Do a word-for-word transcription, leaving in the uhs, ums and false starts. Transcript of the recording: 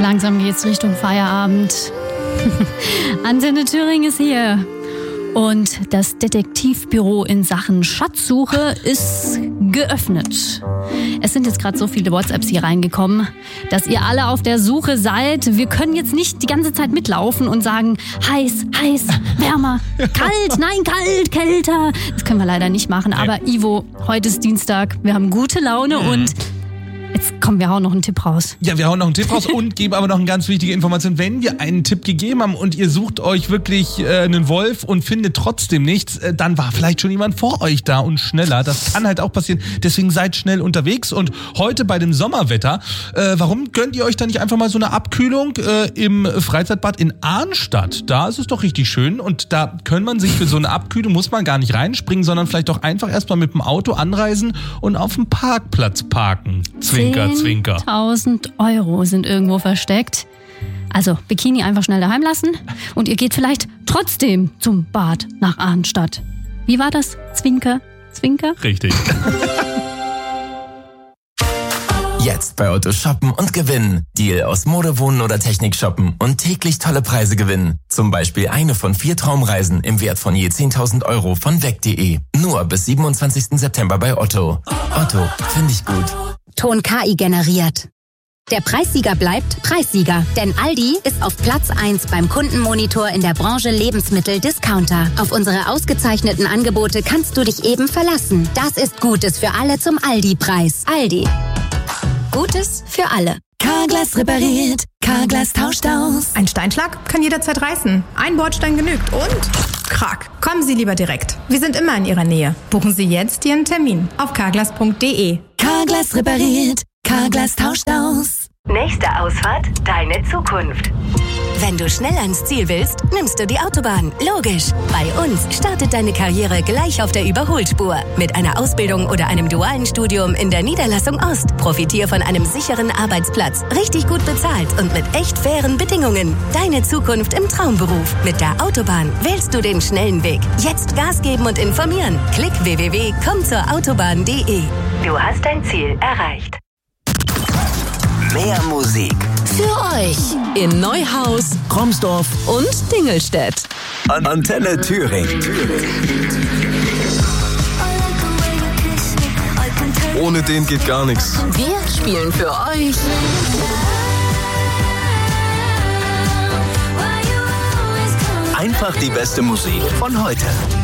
Langsam geht's Richtung Feierabend. Antenne Thüringen ist hier. Und das Detektivbüro in Sachen Schatzsuche ist geöffnet. Es sind jetzt gerade so viele WhatsApps hier reingekommen, dass ihr alle auf der Suche seid. Wir können jetzt nicht die ganze Zeit mitlaufen und sagen, heiß, heiß, wärmer, kalt, nein, kalt, kälter. Das können wir leider nicht machen. Aber Ivo, heute ist Dienstag, wir haben gute Laune mhm. und jetzt kommen wir hauen noch einen Tipp raus. Ja, wir hauen noch einen Tipp raus und geben aber noch eine ganz wichtige Information. Wenn wir einen Tipp gegeben haben und ihr sucht euch wirklich äh, einen Wolf und findet trotzdem nichts, äh, dann war vielleicht schon jemand vor euch da und schneller. Das kann halt auch passieren. Deswegen seid schnell unterwegs. Und heute bei dem Sommerwetter, äh, warum gönnt ihr euch da nicht einfach mal so eine Abkühlung äh, im Freizeitbad in Arnstadt? Da ist es doch richtig schön und da kann man sich für so eine Abkühlung, muss man gar nicht reinspringen, sondern vielleicht doch einfach erstmal mit dem Auto anreisen und auf dem Parkplatz parken. Zwinker, zwinker. zehntausend Euro sind irgendwo versteckt. Also Bikini einfach schnell daheim lassen und ihr geht vielleicht trotzdem zum Bad nach Arnstadt. Wie war das? Zwinker, zwinker? Richtig. Jetzt bei Otto shoppen und gewinnen. Deal aus Mode, Wohnen oder Technik shoppen und täglich tolle Preise gewinnen. Zum Beispiel eine von vier Traumreisen im Wert von je zehntausend Euro von weg punkt de. Nur bis siebenundzwanzigsten September bei Otto. Otto, finde ich gut. Ton K I generiert. Der Preissieger bleibt Preissieger, denn Aldi ist auf Platz eins beim Kundenmonitor in der Branche Lebensmittel-Discounter. Auf unsere ausgezeichneten Angebote kannst du dich eben verlassen. Das ist Gutes für alle zum Aldi-Preis. Aldi. Gutes für alle. Carglass repariert, Carglass tauscht aus. Ein Steinschlag kann jederzeit reißen. Ein Bordstein genügt und krack. Kommen Sie lieber direkt. Wir sind immer in Ihrer Nähe. Buchen Sie jetzt Ihren Termin auf carglass punkt de. Carglass repariert, Carglass tauscht aus. Nächste Ausfahrt, deine Zukunft. Wenn du schnell ans Ziel willst, nimmst du die Autobahn. Logisch. Bei uns startet deine Karriere gleich auf der Überholspur. Mit einer Ausbildung oder einem dualen Studium in der Niederlassung Ost. Profitier von einem sicheren Arbeitsplatz, richtig gut bezahlt und mit echt fairen Bedingungen. Deine Zukunft im Traumberuf. Mit der Autobahn wählst du den schnellen Weg. Jetzt Gas geben und informieren. Klick w w w punkt komm zur autobahn punkt de. Du hast dein Ziel erreicht. Mehr Musik Für euch in Neuhaus, Kromsdorf und Dingelstedt. An Antenne Thüringen. Ohne den geht gar nichts. Wir spielen für euch Einfach die beste Musik von heute.